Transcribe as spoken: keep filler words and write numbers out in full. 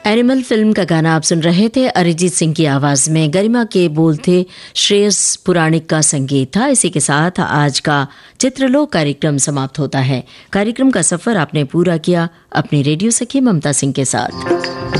Animal film का गाना आप सुन रहे थे अरिजीत सिंह की आवाज में। गरिमा के बोल थे, श्रेयस पुराणिक का संगीत था। इसी के साथ आज का चित्रलोक कार्यक्रम समाप्त होता है। कार्यक्रम का सफर आपने पूरा किया अपनी रेडियो सखी ममता सिंह के साथ।